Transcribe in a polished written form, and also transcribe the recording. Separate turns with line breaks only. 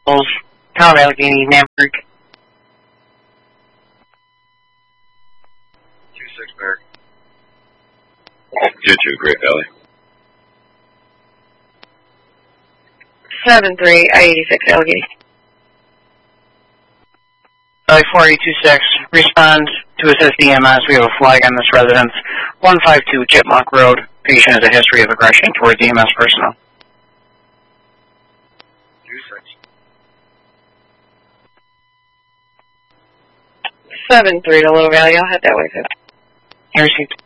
Tower of Allegheny, Maverick.
2-6 Bear. 2-2 Great Valley.
7-3, I-86 Allegheny. Valley 4826, respond to assist EMS. We have a flag on this residence. 152 Chipmunk Road. Patient has a history of aggression towards EMS personnel.
2-6.
7-3 to Low Valley. I'll head that way, sir. You received.